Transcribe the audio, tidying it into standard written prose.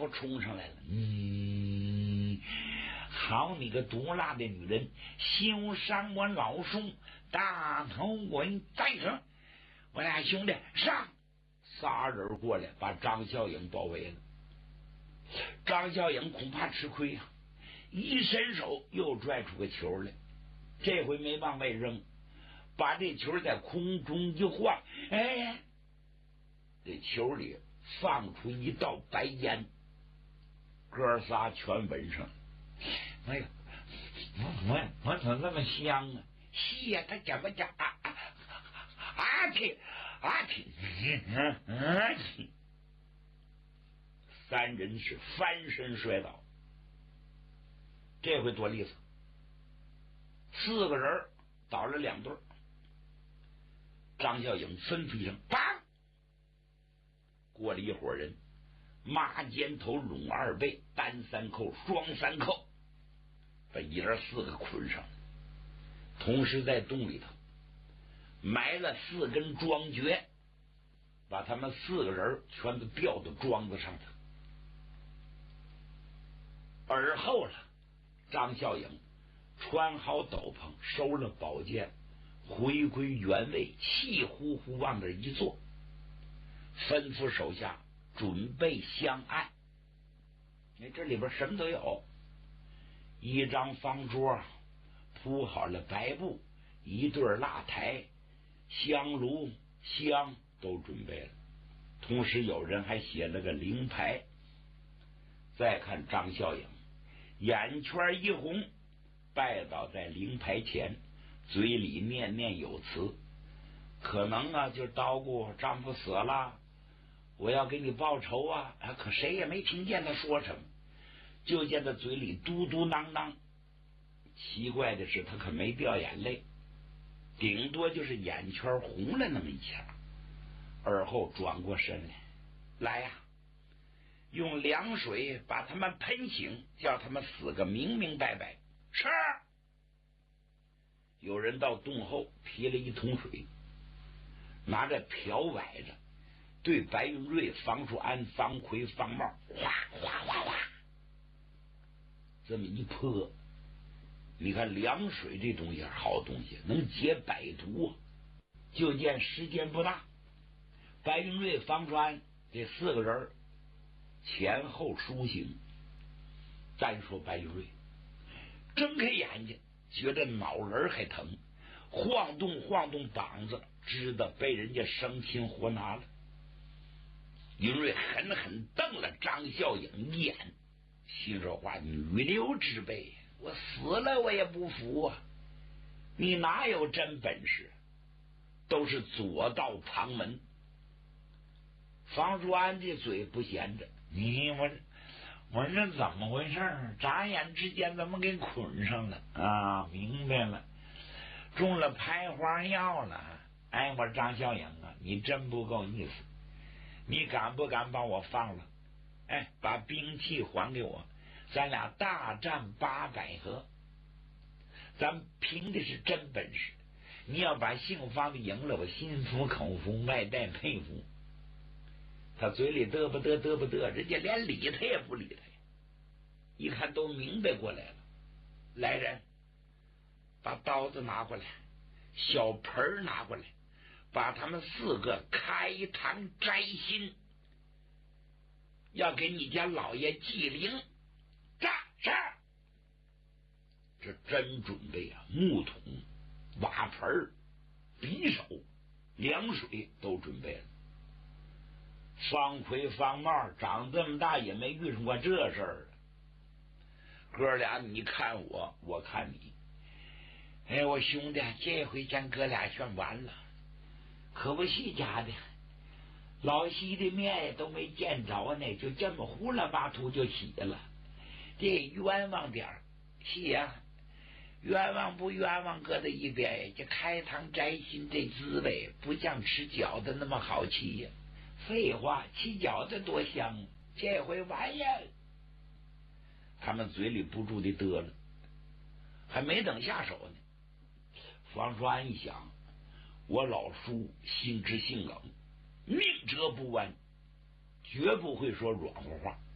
伙冲上来了。好你个毒辣的女人，休伤我老兄！大头滚在这！我俩兄弟上！仨人过来把张孝英包围了。张孝英恐怕吃亏啊，一伸手又拽出个球来，这回没往外扔，把这球在空中一晃，哎，这球里放出一道白烟，哥仨全闻上了。哎呀，我怎么那么香啊？吸呀，他怎么讲听，三人是翻身摔倒。这回多利索，4个人倒了2对。张孝英吩咐一声，砰！过了一伙人，马肩头拢2背，单3扣双3扣，把爷4个捆上，同时在洞里头埋了4根桩橛，把他们4个人全都吊到桩子上头。而后了，张孝英穿好斗篷，收了宝剑，回归原位，气呼呼往那一坐，吩咐手下准备香案。这里边什么都有，一张方桌铺好了白布，一对蜡台，香炉香都准备了，同时有人还写了个灵牌。再看张孝英眼圈一红，拜倒在灵牌前，嘴里念念有词，可能啊就叨咕丈夫死了，我要给你报仇啊！可谁也没听见他说什么，就见他嘴里嘟嘟囔囔。奇怪的是，他可没掉眼泪，顶多就是眼圈红了那么一下。而后转过身来呀，用凉水把他们喷醒，叫他们死个明明白白。是。有人到洞后提了一桶水，拿着瓢崴着，对白云瑞、房树安、方奎、方茂哗哗哗哗这么一泼。你看凉水这东西好东西，能解百毒啊。就见时间不大，白云瑞、方树安这4个人前后苏醒。单说白云瑞睁开眼睛，觉得脑仁还疼，晃动晃动膀子，知道被人家生擒活拿了。云瑞狠狠瞪了张孝英一眼，心说话：女流之辈，我死了我也不服啊！你哪有真本事？都是左道旁门。方树安这嘴不闲着，我这怎么回事？眨眼之间怎么给捆上了啊？明白了，中了拍花药了。哎，我张孝英啊，你真不够意思，你敢不敢把我放了？哎，把兵器还给我，咱俩大战800合，咱凭的是真本事。你要把姓方的赢了，我心服口服，外带佩服。他嘴里嘚不嘚嘚不嘚，人家连理他也不理他呀。一看都明白过来了，来人，把刀子拿过来，小盆拿过来，把他们4个开膛摘心，要给你家老爷祭灵。杀！这真准备啊，木桶、瓦盆、匕首、凉水都准备了。方奎、方茂长这么大也没遇上过这事儿，哥俩你看我，我看你。哎，我兄弟，这回咱哥俩算完了，可不是假的，老西的面都没见着呢，就这么呼啦巴图就洗了，这冤枉点儿。是啊，冤枉不冤枉搁在一边，这开膛摘心这滋味不像吃饺子那么好吃呀。废话，吃饺子多香，这回完呀！他们嘴里不住的嘚了，还没等下手呢。方树安一想，我老叔心直性冷，宁折不弯，绝不会说软和话。